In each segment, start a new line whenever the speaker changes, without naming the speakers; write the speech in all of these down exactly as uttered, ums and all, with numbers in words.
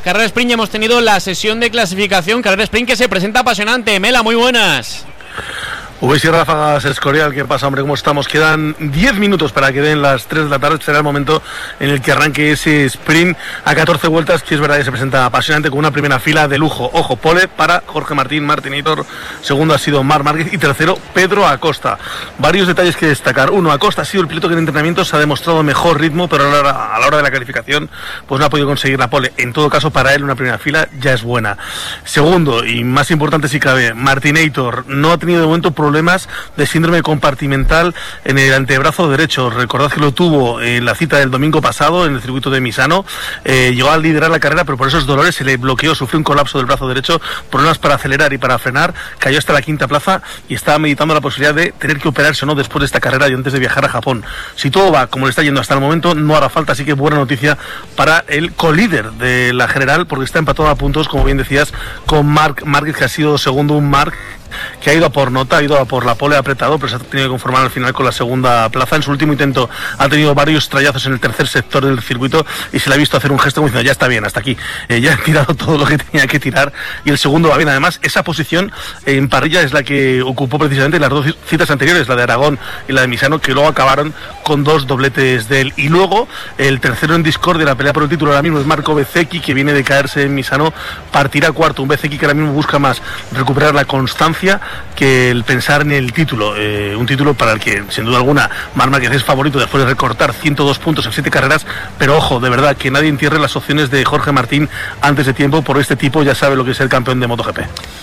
carrera sprint ya hemos tenido la sesión de clasificación, carrera sprint que se presenta apasionante. Mela, muy buenas.
Uy, sí, Ráfagas Escorial, ¿qué pasa, hombre? ¿Cómo estamos? Quedan diez minutos para que den las tres de la tarde. Será el momento en el que arranque ese sprint a catorce vueltas, que es verdad que se presenta apasionante con una primera fila de lujo. Ojo, pole para Jorge Martín, Martinator. Segundo ha sido Marc Márquez y tercero Pedro Acosta. Varios detalles que destacar. Uno, Acosta ha sido el piloto que en entrenamientos ha demostrado mejor ritmo, pero a la hora, a la hora de la calificación pues no ha podido conseguir la pole. En todo caso, para él una primera fila ya es buena. Segundo, y más importante si cabe, Martinator no ha tenido de momento problemas de síndrome compartimental en el antebrazo derecho. Recordad que lo tuvo en la cita del domingo pasado en el circuito de Misano. Eh, llegó a liderar la carrera, pero por esos dolores se le bloqueó, sufrió un colapso del brazo derecho, problemas para acelerar y para frenar, cayó hasta la quinta plaza y estaba meditando la posibilidad de tener que operarse o no después de esta carrera y antes de viajar a Japón. Si todo va como le está yendo hasta el momento, no hará falta, así que buena noticia para el colíder de la general, porque está empatado a puntos, como bien decías, con Marc Márquez, que ha sido segundo, un Marc que ha ido a por nota, ha ido a por la pole, apretado, pero se ha tenido que conformar al final con la segunda plaza. En su último intento ha tenido varios trayazos en el tercer sector del circuito y se le ha visto hacer un gesto como diciendo, ya está bien, hasta aquí, eh, ya he tirado todo lo que tenía que tirar y el segundo va bien. Además, esa posición en parrilla es la que ocupó precisamente las dos citas anteriores, la de Aragón y la de Misano, que luego acabaron con dos dobletes de él. Y luego, el tercero en discordia, la pelea por el título ahora mismo es Marco Bezzecchi, que viene de caerse en Misano, partirá cuarto. Un Bezzecchi que ahora mismo busca más recuperar la constancia que el pensar en el título, eh, un título para el que sin duda alguna Marc Márquez es favorito después de recortar ciento dos puntos en siete carreras, pero ojo, de verdad, que nadie entierre las opciones de Jorge Martín antes de tiempo, por este tipo ya sabe lo que es el campeón de MotoGP.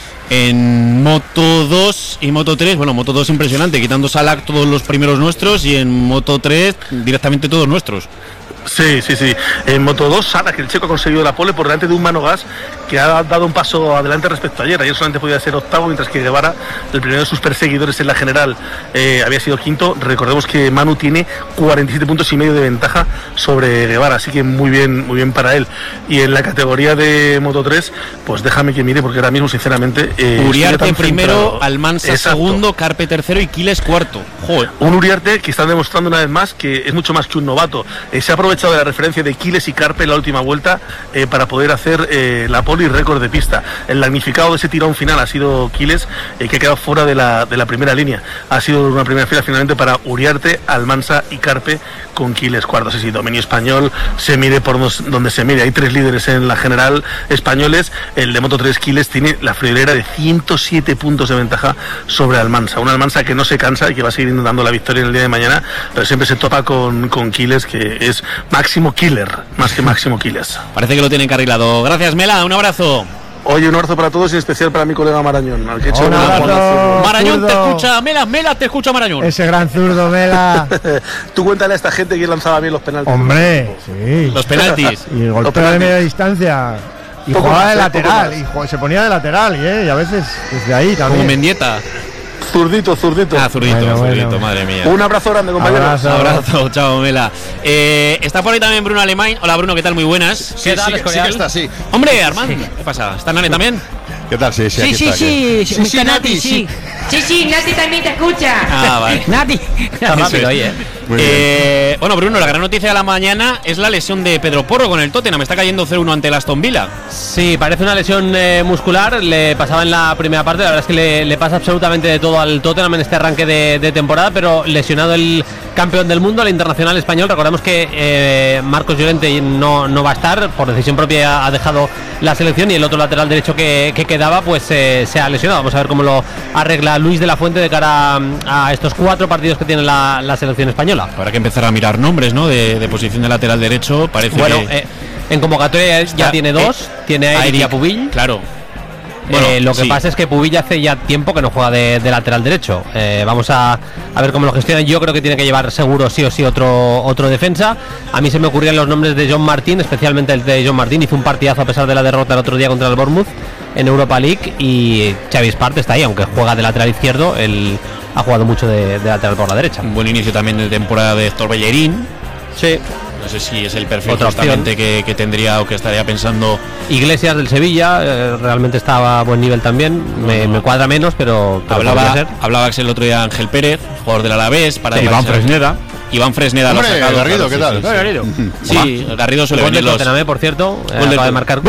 En Moto dos y Moto tres, bueno, Moto dos impresionante, quitando Salak todos los primeros nuestros, y en Moto tres directamente todos nuestros.
Sí, sí, sí. En Moto dos, Sala, que el checo ha conseguido la pole por delante de un Manu Gas que ha dado un paso adelante respecto a ayer. Ayer solamente podía ser octavo, mientras que Guevara, el primero de sus perseguidores en la general, eh, había sido quinto. Recordemos que Manu tiene cuarenta y siete puntos y medio de ventaja sobre Guevara, así que muy bien, muy bien para él. Y en la categoría de Moto tres, pues déjame que mire, porque ahora mismo, sinceramente... Eh,
Uriarte primero,
centrado.
Almansa
Exacto.
segundo, Carpe tercero y Quiles cuarto. Joder.
Un Uriarte que está demostrando una vez más que es mucho más que un novato. Eh, se ha aprovechado de la referencia de Quiles y Carpe en la última vuelta eh, para poder hacer eh, la pole y récord de pista. El damnificado de ese tirón final ha sido Quiles, eh, que ha quedado fuera de la, de la primera línea. Ha sido una primera fila finalmente para Uriarte, Almansa y Carpe, con Quiles cuarto. Sí, sí, dominio español, se mide por nos, donde se mide. Hay tres líderes en la general españoles. El de Moto tres, Quiles, tiene la friolera de ciento siete puntos de ventaja sobre Almansa. Una Almansa que no se cansa y que va a seguir dando la victoria en el día de mañana, pero siempre se topa con, con Quiles, que es máximo killer, más que máximo Quiles.
Parece que lo tiene encarrilado. Gracias, Mela, un abrazo.
Oye, un abrazo para todos y en especial para mi colega Marañón, al que he hecho
un
una
abrazo.
Marañón
zurdo.
te escucha, Mela, Mela te escucha, Marañón.
Ese gran zurdo, Mela.
Tú cuéntale a esta gente que lanzaba bien los penaltis.
Hombre, sí.
Los penaltis.
Y el golpeo de media distancia. Y
Poco
jugaba
más,
de
eh,
lateral.
poco
Y jugaba- se ponía de lateral, ¿eh? Y a veces desde ahí
Como
también.
Mendieta.
Zurdito, zurdito.
Ah, zurdito,
Bueno,
zurdito,
bueno.
madre mía.
Un abrazo grande, compañeros.
Abrazo.
Abrazo, chao, Mela. Eh, está por ahí también Bruno Alemán. Hola, Bruno, ¿qué tal? Muy buenas.
Sí, sí, que- sí que está, sí.
Hombre, Armando, ¿qué pasa? ¿Está Nane también?
¿Qué tal? Sí, sí,
Sí,
aquí
sí,
está,
sí,
aquí.
sí, sí, Nati, sí. Sí, sí, Nati también te escucha.
Ah, vale.
Nati.
Está rápido ahí, ¿eh?
Muy
Eh, bueno, Bruno, la gran noticia de la mañana es la lesión de Pedro Porro con el Tottenham. Está cayendo cero uno ante el Aston Villa.
Sí, parece una lesión eh, muscular, le pasaba en la primera parte, la verdad es que le, le pasa absolutamente de todo al Tottenham en este arranque de, de temporada, pero lesionado el campeón del mundo, el internacional español. Recordemos que eh, Marcos Llorente no, no va a estar, por decisión propia ha dejado la selección, y el otro lateral derecho que, que quedaba pues eh, se ha lesionado. Vamos a ver cómo lo arregla Luis de la Fuente de cara a, a estos cuatro partidos que tiene la, la selección española.
Habrá que empezar a mirar nombres, ¿no? De, de posición de lateral derecho. Parece
Bueno,
que...
eh, en convocatoria ya
Está,
tiene dos,
eh,
tiene a Eric y a Pubill.
Claro.
Bueno,
Bueno,
lo que
sí.
pasa es que Pubill hace ya tiempo que no juega de, de lateral derecho. Eh, vamos a, a ver cómo lo gestionan. Yo creo que tiene que llevar seguro sí o sí otro otro defensa. A mí se me ocurrían los nombres de John Martín, especialmente el de John Martín. Hizo un partidazo a pesar de la derrota el otro día contra el Bournemouth en Europa League, y Xavi Espart está ahí, aunque juega de lateral izquierdo. Él ha jugado mucho de, de lateral por la derecha.
Un buen inicio también de temporada de Héctor Bellerín.
Sí.
No sé si es el perfil
Otra
justamente que, que tendría o que estaría pensando.
Iglesias del Sevilla, eh, realmente estaba a buen nivel también. Me, me cuadra menos, pero, pero podría
Hablaba,
ser.
hablaba el otro día Ángel Pérez, jugador del Alavés. Para
Sí, Iván
para-
Fresneda.
Iván Fresneda lo ha
Hombre,
sacado.
Garrido,
claro,
¿qué
sí,
tal?
sí, sí. Sí, Garrido suele
Gol de
venir los...
Tottenham, eh, por cierto. Eh,
Gol de
acaba de
Tot-
marcar